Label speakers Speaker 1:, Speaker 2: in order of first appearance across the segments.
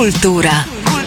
Speaker 1: Kultura.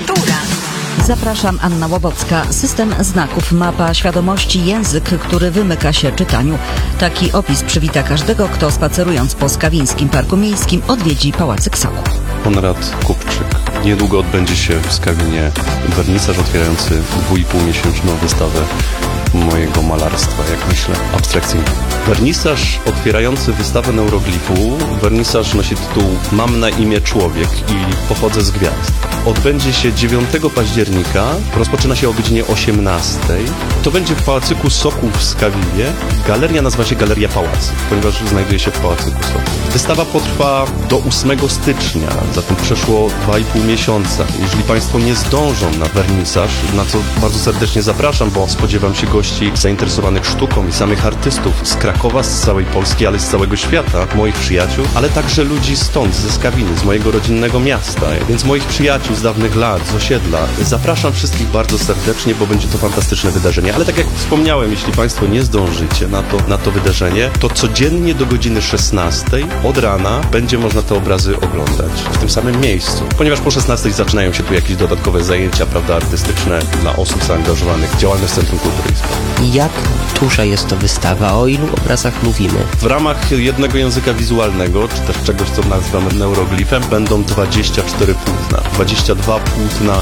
Speaker 2: Zapraszam, Anna Łobocka. System znaków, mapa świadomości, język, który wymyka się czytaniu. Taki opis przywita każdego, kto spacerując po Skawińskim Parku Miejskim odwiedzi Pałacyk Soku.
Speaker 3: Konrad Kupczyk. Niedługo odbędzie się w Skawinie wernisaż otwierający 2,5-miesięczną wystawę mojego malarstwa, jak myślę, abstrakcyjnie. Wernisaż otwierający wystawę neuroglifu. Wernisaż nosi tytuł Mam na imię człowiek i pochodzę z gwiazd. Odbędzie się 9 października, rozpoczyna się o godzinie 18. To będzie w Pałacyku Soku w Skawinie. Galeria nazywa się Galeria Pałacyk, ponieważ znajduje się w Pałacyku Soku. Wystawa potrwa do 8 stycznia, zatem przeszło 2,5 miesiąca. Jeżeli Państwo nie zdążą na wernisaż, na co bardzo serdecznie zapraszam, bo spodziewam się gości zainteresowanych sztuką i samych artystów z Krakowa, z całej Polski, ale z całego świata, moich przyjaciół, ale także ludzi stąd, ze Skawiny, z mojego rodzinnego miasta, więc moich przyjaciół z dawnych lat, z osiedla. Zapraszam wszystkich bardzo serdecznie, bo będzie to fantastyczne wydarzenie. Ale tak jak wspomniałem, jeśli Państwo nie zdążycie na to wydarzenie, to codziennie do godziny 16 od rana będzie można te obrazy oglądać w tym samym miejscu. Ponieważ po 16 zaczynają się tu jakieś dodatkowe zajęcia, prawda, artystyczne dla osób zaangażowanych w działalność Centrum Kultury i Sportu.
Speaker 4: Jak duża jest to wystawa? O ilu obrazach mówimy?
Speaker 3: W ramach jednego języka wizualnego, czy też czegoś, co nazywamy neuroglifem, będą 24 płótna. 22 płótna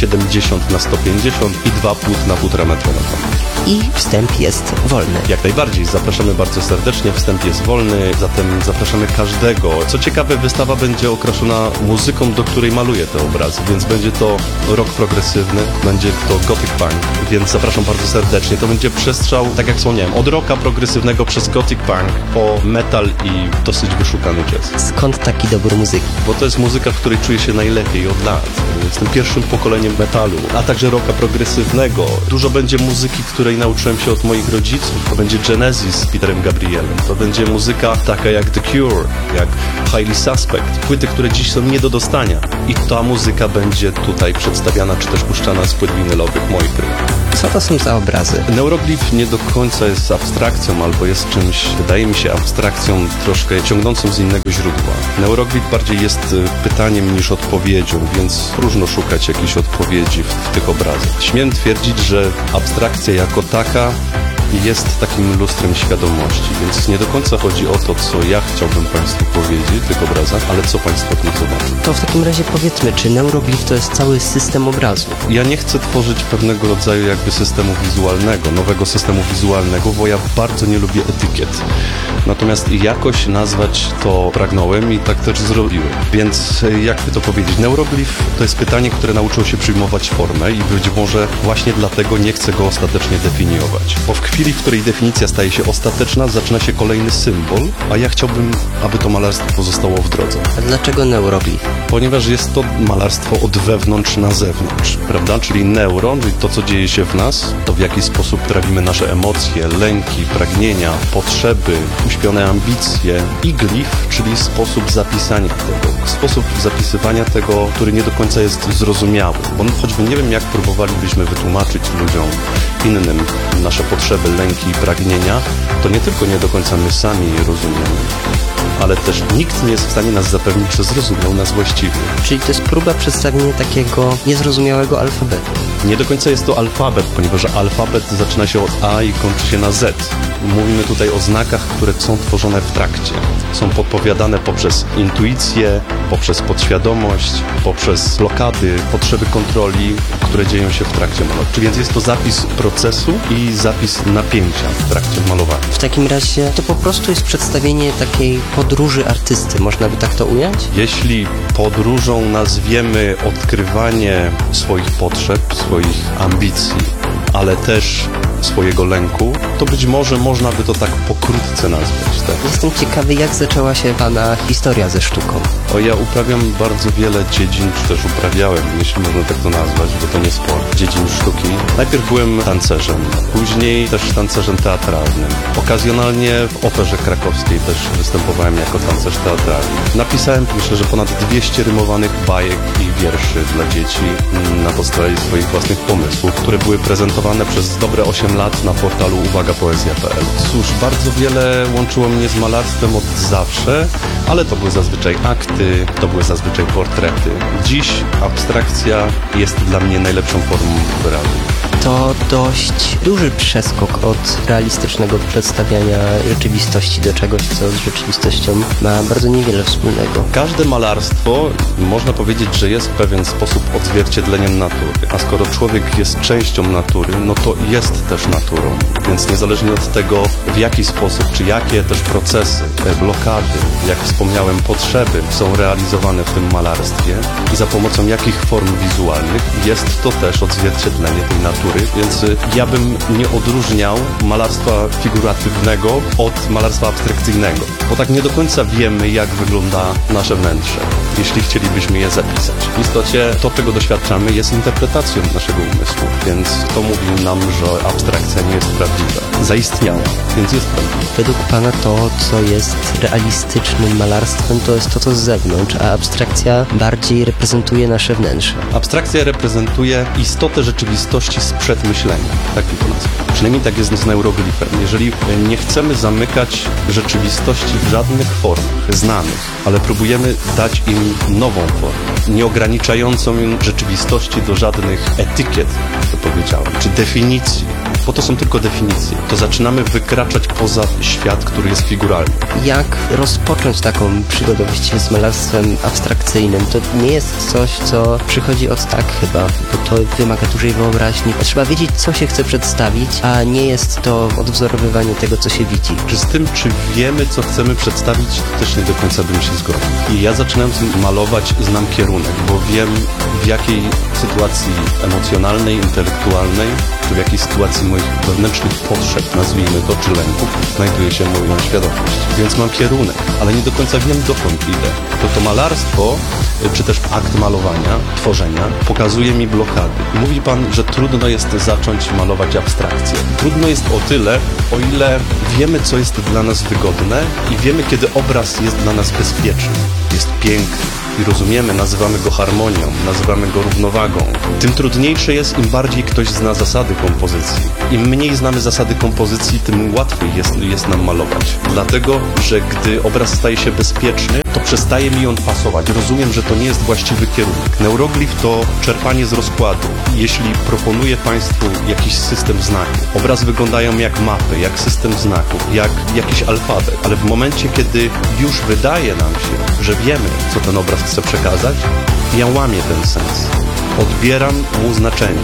Speaker 3: 70 na 150 i 2 płótna 1,5 metra na 2 metry.
Speaker 4: I wstęp jest wolny.
Speaker 3: Jak najbardziej. Zapraszamy bardzo serdecznie. Wstęp jest wolny, zatem zapraszamy każdego. Co ciekawe, wystawa będzie okraszona muzyką, do której maluję te obrazy, więc będzie to rock progresywny, będzie to gothic punk, więc zapraszam bardzo serdecznie. To będzie przestrzał, tak jak wspomniałem, od rocka progresywnego przez gothic punk po metal i dosyć wyszukany jazz.
Speaker 4: Skąd taki dobór muzyki?
Speaker 3: Bo to jest muzyka, w której czuję się najlepiej od lat. Jestem pierwszym pokoleniem metalu, a także rocka progresywnego. Dużo będzie muzyki, której nauczyłem się od moich rodziców. To będzie Genesis z Peterem Gabrielem. To będzie muzyka taka jak The Cure, jak Highly Suspect. Płyty, które dziś są nie do dostania. I ta muzyka będzie tutaj przedstawiana, czy też puszczana z płyt winylowych moich krajów.
Speaker 4: Co to są za obrazy?
Speaker 3: Neuroglif nie do końca jest abstrakcją, albo jest czymś, wydaje mi się, abstrakcją troszkę ciągnącą z innego źródła. Neuroglif bardziej jest pytaniem niż odpowiedzią, więc próżno szukać jakichś odpowiedzi w tych obrazach. Śmiem twierdzić, że abstrakcja jako taka jest takim lustrem świadomości, więc nie do końca chodzi o to, co ja chciałbym Państwu powiedzieć w tych obrazach, ale co Państwo w nich zobaczą.
Speaker 4: To w takim razie powiedzmy, czy neuroglif to jest cały system obrazu?
Speaker 3: Ja nie chcę tworzyć pewnego rodzaju jakby systemu wizualnego, nowego systemu wizualnego, bo ja bardzo nie lubię etykiet. Natomiast jakoś nazwać to pragnąłem i tak też zrobiłem. Więc jakby to powiedzieć, neuroglif to jest pytanie, które nauczyło się przyjmować formę i być może właśnie dlatego nie chcę go ostatecznie definiować. Bo w chwili, w której definicja staje się ostateczna, zaczyna się kolejny symbol, a ja chciałbym, aby to malarstwo pozostało w drodze.
Speaker 4: A dlaczego neuroglif?
Speaker 3: Ponieważ jest to malarstwo od wewnątrz na zewnątrz, prawda? Czyli neuron, czyli to, co dzieje się w nas, to w jaki sposób trawimy nasze emocje, lęki, pragnienia, potrzeby, uśpione ambicje i glif, czyli sposób zapisania tego. Sposób zapisywania tego, który nie do końca jest zrozumiały. Bo choćby nie wiem, jak próbowalibyśmy wytłumaczyć ludziom innym nasze potrzeby, lęki i pragnienia, to nie tylko nie do końca my sami je rozumiemy, ale też nikt nie jest w stanie nas zapewnić, że zrozumiał nas właściwie.
Speaker 4: Czyli to jest próba przedstawienia takiego niezrozumiałego alfabetu.
Speaker 3: Nie do końca jest to alfabet, ponieważ alfabet zaczyna się od A i kończy się na Z. Mówimy tutaj o znakach, które są tworzone w trakcie. Są podpowiadane poprzez intuicję, poprzez podświadomość, poprzez blokady, potrzeby kontroli, które dzieją się w trakcie malowania. Czyli więc jest to zapis procesu i zapis napięcia w trakcie malowania.
Speaker 4: W takim razie to po prostu jest przedstawienie takiej podróży artysty, można by tak to ująć?
Speaker 3: Jeśli podróżą nazwiemy odkrywanie swoich potrzeb, swoich ambicji, ale też swojego lęku, to być może można by to tak pokrótce nazwać. Tak?
Speaker 4: Jestem ciekawy, jak zaczęła się Pana historia ze sztuką.
Speaker 3: Ja uprawiam bardzo wiele dziedzin, czy też uprawiałem, jeśli można tak to nazwać, bo to nie sport, dziedzin sztuki. Najpierw byłem tancerzem, później też tancerzem teatralnym. Okazjonalnie w Operze Krakowskiej też występowałem jako tancerz teatralny. Napisałem, myślę, że ponad 200 rymowanych bajek i wierszy dla dzieci na podstawie swoich własnych pomysłów, które były prezentowane przez dobre 8 7 lat na portalu uwagapoezja.pl. Cóż, bardzo wiele łączyło mnie z malarstwem od zawsze, ale to były zazwyczaj akty, to były zazwyczaj portrety. Dziś abstrakcja jest dla mnie najlepszą formą wyrazu.
Speaker 4: To dość duży przeskok od realistycznego przedstawiania rzeczywistości do czegoś, co z rzeczywistością ma bardzo niewiele wspólnego.
Speaker 3: Każde malarstwo, można powiedzieć, że jest w pewien sposób odzwierciedleniem natury. A skoro człowiek jest częścią natury, no to jest też naturą. Więc niezależnie od tego, w jaki sposób, czy jakie też procesy, blokady, jak wspomniałem, potrzeby są realizowane w tym malarstwie i za pomocą jakich form wizualnych, jest to też odzwierciedlenie tej natury. Więc ja bym nie odróżniał malarstwa figuratywnego od malarstwa abstrakcyjnego, bo tak nie do końca wiemy, jak wygląda nasze wnętrze, jeśli chcielibyśmy je zapisać. W istocie to, czego doświadczamy, jest interpretacją naszego umysłu, więc to mówi nam, że abstrakcja nie jest prawdziwa. Zaistniała, więc jest prawdziwa.
Speaker 4: Według Pana to, co jest realistycznym malarstwem, to jest to, co z zewnątrz, a abstrakcja bardziej reprezentuje nasze wnętrze.
Speaker 3: Abstrakcja reprezentuje istotę rzeczywistości sprzed myślenia, tak to nazwę. Przynajmniej tak jest z neuroglifem. Jeżeli nie chcemy zamykać rzeczywistości w żadnych formach znanych, ale próbujemy dać im nową formę, nie ograniczającą im rzeczywistości do żadnych etykiet, jak to powiedziałem, czy definicji, bo to są tylko definicje, to zaczynamy wykraczać poza świat, który jest figuralny.
Speaker 4: Jak rozpocząć taką przygodę właściwie z malarstwem abstrakcyjnym? To nie jest coś, co przychodzi od tak chyba, bo to wymaga dużej wyobraźni. Trzeba wiedzieć, co się chce przedstawić, a nie jest to odwzorowywanie tego, co się widzi.
Speaker 3: Z tym, czy wiemy, co chcemy przedstawić, to też nie do końca bym się zgodził. I ja zaczynając malować, znam kierunek, bo wiem, w jakiej sytuacji emocjonalnej, intelektualnej, czy w jakiej sytuacji moich wewnętrznych potrzeb, nazwijmy to, czy lęków, znajduje się moja świadomość. Więc mam kierunek, ale nie do końca wiem, dokąd idę. To malarstwo, czy też akt malowania, tworzenia, pokazuje mi blokady. I mówi Pan, że trudno jest zacząć malować abstrakcję. Trudno jest o tyle, o ile wiemy, co jest dla nas wygodne i wiemy, kiedy obraz jest dla nas bezpieczny, jest piękny. I rozumiemy, nazywamy go harmonią, nazywamy go równowagą. Tym trudniejsze jest, im bardziej ktoś zna zasady kompozycji. Im mniej znamy zasady kompozycji, tym łatwiej jest nam malować. Dlatego, że gdy obraz staje się bezpieczny, to przestaje mi on pasować. Rozumiem, że to nie jest właściwy kierunek. Neuroglif to czerpanie z rozkładu. Jeśli proponuję Państwu jakiś system znaków, obrazy wyglądają jak mapy, jak system znaków, jak jakiś alfabet, ale w momencie, kiedy już wydaje nam się, że wiemy, co ten obraz chce przekazać, ja łamię ten sens. Odbieram mu znaczenie.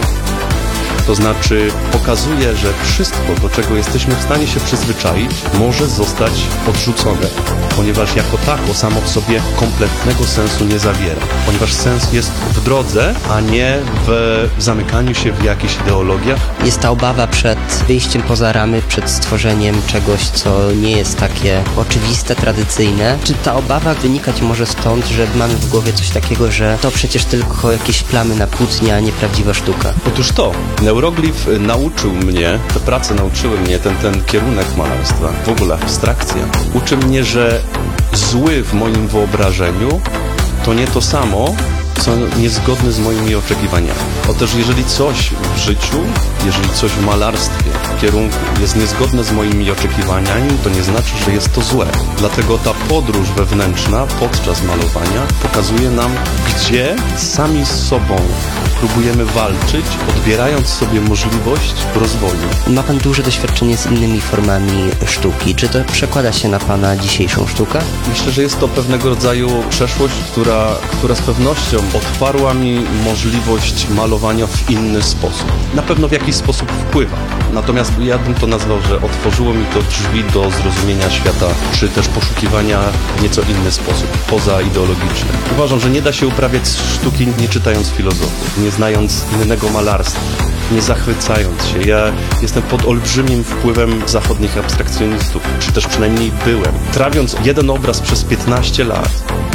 Speaker 3: To znaczy pokazuje, że wszystko, do czego jesteśmy w stanie się przyzwyczaić, może zostać odrzucone, ponieważ jako tako samo w sobie kompletnego sensu nie zawiera. Ponieważ sens jest w drodze, a nie w zamykaniu się w jakichś ideologiach.
Speaker 4: Jest ta obawa przed wyjściem poza ramy, przed stworzeniem czegoś, co nie jest takie oczywiste, tradycyjne. Czy ta obawa wynikać może stąd, że mamy w głowie coś takiego, że to przecież tylko jakieś plamy na płótnie, a nie prawdziwa sztuka?
Speaker 3: Otóż to. Neuroglif nauczył mnie, te prace nauczyły mnie, ten kierunek malarstwa, w ogóle abstrakcja. Uczy mnie, że zły w moim wyobrażeniu to nie to samo, co niezgodne z moimi oczekiwaniami. Otóż jeżeli coś w życiu, jeżeli coś w malarstwie, w kierunku jest niezgodne z moimi oczekiwaniami, to nie znaczy, że jest to złe. Dlatego ta podróż wewnętrzna podczas malowania pokazuje nam, gdzie sami z sobą próbujemy walczyć, odbierając sobie możliwość rozwoju.
Speaker 4: Ma Pan duże doświadczenie z innymi formami sztuki. Czy to przekłada się na Pana dzisiejszą sztukę?
Speaker 3: Myślę, że jest to pewnego rodzaju przeszłość, która z pewnością otwarła mi możliwość malowania w inny sposób. Na pewno w jakiś sposób wpływa. Natomiast ja bym to nazwał, że otworzyło mi to drzwi do zrozumienia świata, czy też poszukiwania w nieco inny sposób, pozaideologiczny. Uważam, że nie da się uprawiać sztuki nie czytając filozofów, nie znając innego malarstwa, nie zachwycając się. Ja jestem pod olbrzymim wpływem zachodnich abstrakcjonistów, czy też przynajmniej byłem. Trawiąc jeden obraz przez 15 lat,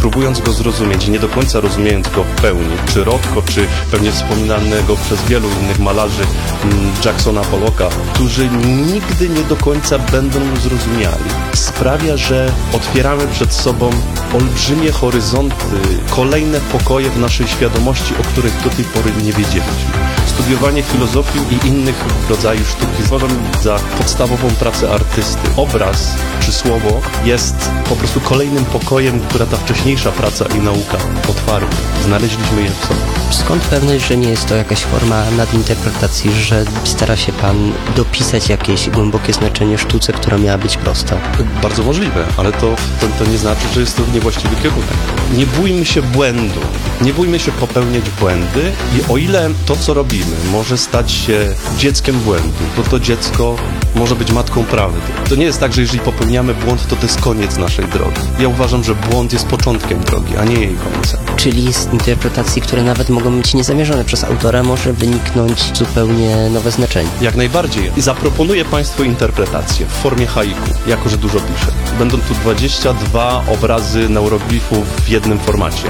Speaker 3: próbując go zrozumieć i nie do końca rozumiejąc go w pełni, czy Rothko, czy pewnie wspominanego przez wielu innych malarzy Jacksona Pollocka, którzy nigdy nie do końca będą zrozumiali, sprawia, że otwieramy przed sobą olbrzymie horyzonty, kolejne pokoje w naszej świadomości, o których do tej pory nie wiedzieliśmy. Studiowanie filozofii i innych rodzajów sztuki uważam za podstawową pracę artysty. Obraz czy słowo jest po prostu kolejnym pokojem, która ta wcześniejsza praca i nauka otwarły. Znaleźliśmy je w sobie.
Speaker 4: Skąd pewność, że nie jest to jakaś forma nadinterpretacji, że stara się pan dopisać jakieś głębokie znaczenie sztuce, która miała być prosta?
Speaker 3: Bardzo możliwe, ale to nie znaczy, że jest to niewłaściwy kierunek. Nie bójmy się błędu. Nie bójmy się popełniać błędy i o ile to, co robimy, może stać się dzieckiem błędu, to dziecko może być matką prawdy. To nie jest tak, że jeżeli popełniamy błąd, to jest koniec naszej drogi. Ja uważam, że błąd jest początkiem drogi, a nie jej końcem.
Speaker 4: Czyli z interpretacji, które nawet mogą być niezamierzone przez autora, może wyniknąć zupełnie nowe znaczenie.
Speaker 3: Jak najbardziej. I zaproponuję Państwu interpretację w formie haiku, jako że dużo piszę. Będą tu 22 obrazy neuroglifów w jednym formacie,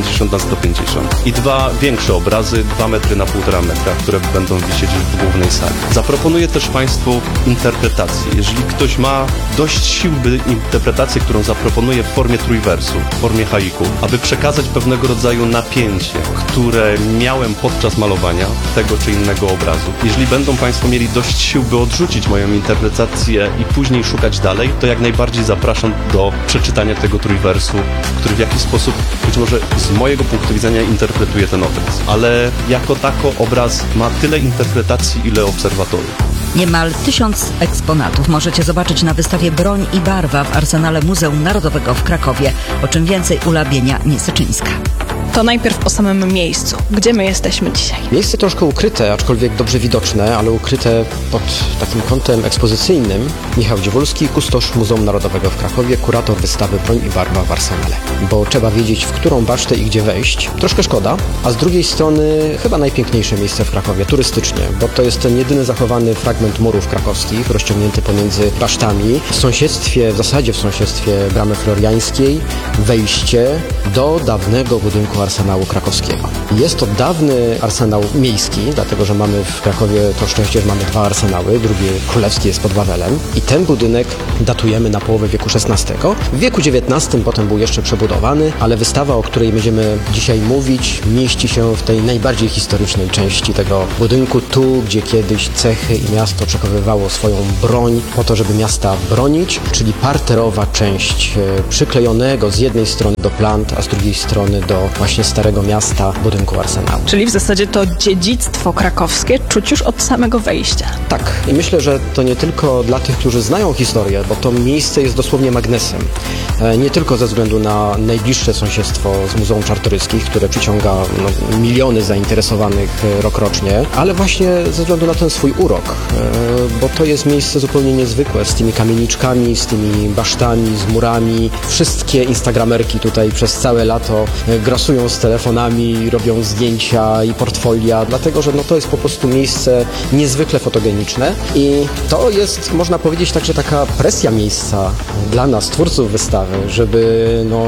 Speaker 3: 70x150. I 2 większe obrazy, 2 metry na 1,5 metra, które będą wisieć w głównej sali. Zaproponuję też Państwu interpretację. Jeżeli ktoś ma dość sił, by interpretację, którą zaproponuję w formie trójwersu, w formie haiku, aby przekazać pewnego rodzaju napięcie, które miałem podczas malowania tego czy innego obrazu. Jeżeli będą Państwo mieli dość sił, by odrzucić moją interpretację i później szukać dalej, to jak najbardziej zapraszam do przeczytania tego trójwersu, który w jakiś sposób, być może z mojego punktu widzenia, interpretuje ten obraz. Ale jako tako obraz ma tyle interpretacji, ile obserwatorów.
Speaker 2: Niemal 1000 eksponatów możecie zobaczyć na wystawie Broń i barwa w Arsenale Muzeum Narodowego w Krakowie. O czym więcej Ula Bienia-Niesyczyńska.
Speaker 1: To najpierw o samym miejscu. Gdzie my jesteśmy dzisiaj?
Speaker 5: Miejsce troszkę ukryte, aczkolwiek dobrze widoczne, ale ukryte pod takim kątem ekspozycyjnym. Michał Dziewulski, kustosz Muzeum Narodowego w Krakowie, kurator wystawy Broń i barwa w Arsenale. Bo trzeba wiedzieć, w którą basztę i gdzie wejść. Troszkę szkoda, a z drugiej strony chyba najpiękniejsze miejsce w Krakowie, turystycznie, bo to jest ten jedyny zachowany fragment murów krakowskich, rozciągnięty pomiędzy basztami. W zasadzie w sąsiedztwie Bramy Floriańskiej, wejście do dawnego budynku Arsenału Krakowskiego. Jest to dawny arsenał miejski, dlatego że mamy w Krakowie to szczęście, że mamy 2 arsenały, drugi królewski jest pod Wawelem i ten budynek datujemy na połowę wieku XVI. W wieku XIX potem był jeszcze przebudowany, ale wystawa, o której będziemy dzisiaj mówić, mieści się w tej najbardziej historycznej części tego budynku, tu gdzie kiedyś cechy i miasto przechowywało swoją broń po to, żeby miasta bronić, czyli parterowa część przyklejonego z jednej strony do plant, a z drugiej strony do właśnie Starego Miasta budynku Arsenału.
Speaker 1: Czyli w zasadzie to dziedzictwo krakowskie czuć już od samego wejścia.
Speaker 5: Tak. I myślę, że to nie tylko dla tych, którzy znają historię, bo to miejsce jest dosłownie magnesem. Nie tylko ze względu na najbliższe sąsiedztwo z Muzeum Czartoryskich, które przyciąga miliony zainteresowanych rokrocznie, ale właśnie ze względu na ten swój urok, bo to jest miejsce zupełnie niezwykłe, z tymi kamieniczkami, z tymi basztami, z murami. Wszystkie instagramerki tutaj przez całe lato grasują z telefonami, robią zdjęcia i portfolia, dlatego że to jest po prostu miejsce niezwykle fotogeniczne i to jest, można powiedzieć, także taka presja miejsca dla nas, twórców wystawy, żeby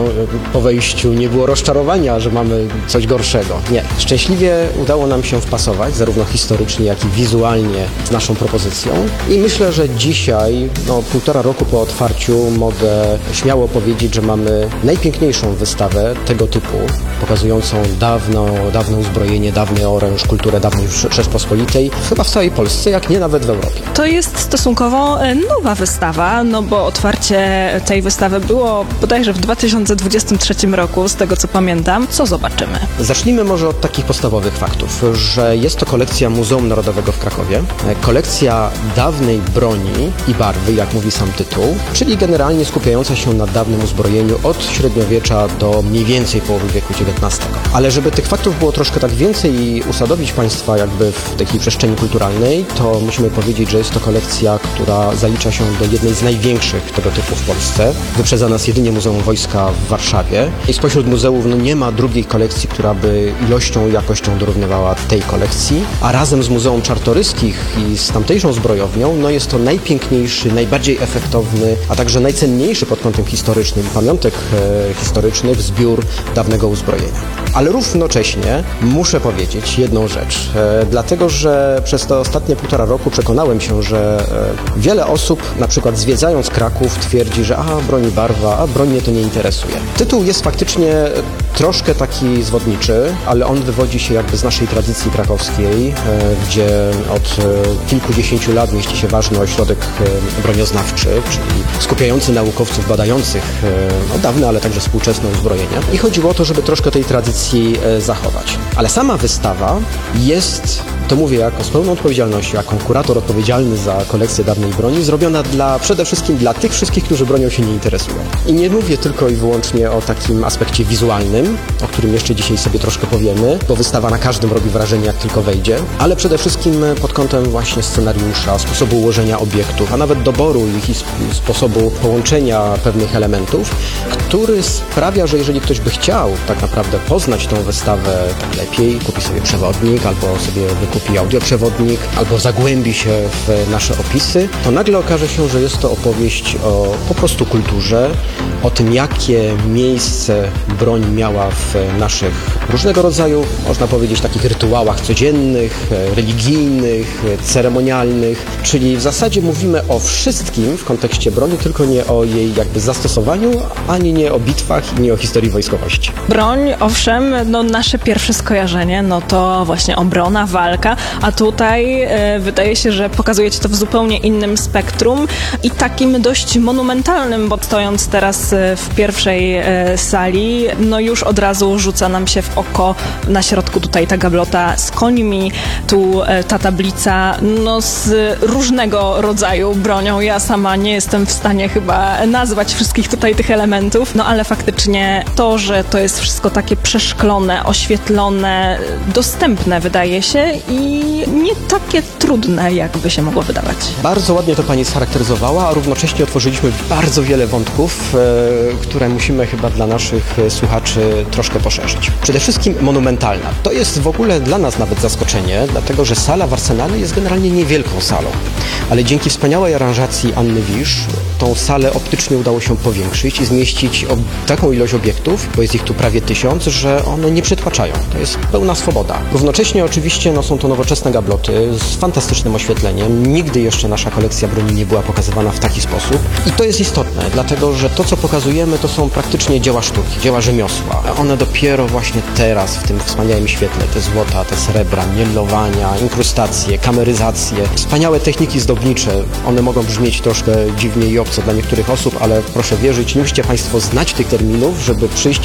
Speaker 5: po wejściu nie było rozczarowania, że mamy coś gorszego. Nie. Szczęśliwie udało nam się wpasować, zarówno historycznie, jak i wizualnie z naszą propozycją i myślę, że dzisiaj, 1,5 roku po otwarciu, mogę śmiało powiedzieć, że mamy najpiękniejszą wystawę tego typu, pokazującą dawne uzbrojenie, dawny oręż, kulturę dawnej Rzeczpospolitej, chyba w całej Polsce, jak nie nawet w Europie.
Speaker 1: To jest stosunkowo nowa wystawa, bo otwarcie tej wystawy było bodajże w 2023 roku, z tego co pamiętam. Co zobaczymy?
Speaker 5: Zacznijmy może od takich podstawowych faktów, że jest to kolekcja Muzeum Narodowego w Krakowie, kolekcja dawnej broni i barwy, jak mówi sam tytuł, czyli generalnie skupiająca się na dawnym uzbrojeniu od średniowiecza do mniej więcej połowy wieku XIX. Ale żeby tych faktów było troszkę tak więcej i usadowić Państwa jakby w takiej przestrzeni kulturalnej, to musimy powiedzieć, że jest to kolekcja, która zalicza się do jednej z największych tego typu w Polsce. Wyprzedza nas jedynie Muzeum Wojska w Warszawie. I spośród muzeów nie ma drugiej kolekcji, która by ilością i jakością dorównywała tej kolekcji. A razem z Muzeum Czartoryskich i z tamtejszą zbrojownią, jest to najpiękniejszy, najbardziej efektowny, a także najcenniejszy pod kątem historycznym, pamiątek historycznych zbiór dawnego uzbrojenia. Ale równocześnie muszę powiedzieć jedną rzecz, dlatego że przez te ostatnie 1,5 roku przekonałem się, że wiele osób, na przykład zwiedzając Kraków, twierdzi, że broń i barwa, broń mnie to nie interesuje. Tytuł jest faktycznie troszkę taki zwodniczy, ale on wywodzi się jakby z naszej tradycji krakowskiej, gdzie od kilkudziesięciu lat mieści się ważny ośrodek bronioznawczy, czyli skupiający naukowców badających dawne, ale także współczesne uzbrojenia. I chodziło o to, żeby troszkę tej tradycji zachować. Ale sama wystawa jest, to mówię jako z pełną odpowiedzialnością, jako kurator odpowiedzialny za kolekcję dawnej broni, zrobiona przede wszystkim dla tych wszystkich, którzy bronią się nie interesują. I nie mówię tylko i wyłącznie o takim aspekcie wizualnym, o którym jeszcze dzisiaj sobie troszkę powiemy, bo wystawa na każdym robi wrażenie, jak tylko wejdzie, ale przede wszystkim pod kątem właśnie scenariusza, sposobu ułożenia obiektów, a nawet doboru ich i sposobu połączenia pewnych elementów, który sprawia, że jeżeli ktoś by chciał tak naprawdę poznać tą wystawę tak lepiej, kupi sobie przewodnik, albo sobie wykupi audioprzewodnik, albo zagłębi się w nasze opisy, to nagle okaże się, że jest to opowieść o po prostu kulturze, o tym, jakie miejsce broń miała w naszych różnego rodzaju, można powiedzieć, takich rytuałach codziennych, religijnych, ceremonialnych, czyli w zasadzie mówimy o wszystkim w kontekście broni, tylko nie o jej jakby zastosowaniu, ani nie o bitwach i nie o historii wojskowości.
Speaker 1: Broń, owszem, nasze pierwsze skojarzenie, to właśnie obrona, walka, a tutaj wydaje się, że pokazujecie to w zupełnie innym spektrum i takim dość monumentalnym, bo stojąc teraz w pierwszej sali, już od razu rzuca nam się w oko na środku tutaj ta gablota z końmi, tu ta tablica, z różnego rodzaju bronią. Ja sama nie jestem w stanie chyba nazwać wszystkich tutaj tych elementów, ale faktycznie to, że to jest wszystko takie przeszklone, oświetlone, dostępne wydaje się i nie takie trudne, jakby się mogło wydawać.
Speaker 5: Bardzo ładnie to Pani scharakteryzowała, a równocześnie otworzyliśmy bardzo wiele wątków, które musimy chyba dla naszych słuchaczy troszkę poszerzyć. Przede wszystkim monumentalna. To jest w ogóle dla nas nawet zaskoczenie, dlatego że sala w Arsenale jest generalnie niewielką salą, ale dzięki wspaniałej aranżacji Anny Wisz tą salę optycznie udało się powiększyć i zmieścić taką ilość obiektów, bo jest ich tu prawie 1000, że one nie przytłaczają. To jest pełna swoboda. Równocześnie oczywiście są to nowoczesne gabloty z fantastycznym oświetleniem. Nigdy jeszcze nasza kolekcja broni nie była pokazywana w taki sposób. I to jest istotne, dlatego że to, co pokazujemy, to są praktycznie dzieła sztuki, dzieła rzemiosła. One dopiero właśnie teraz, w tym wspaniałym świetle, te złota, te srebra, mielowania, inkrustacje, kameryzacje, wspaniałe techniki zdobnicze. One mogą brzmieć troszkę dziwnie i obco dla niektórych osób, ale proszę wierzyć, nie musicie Państwo znać tych terminów, żeby przyjść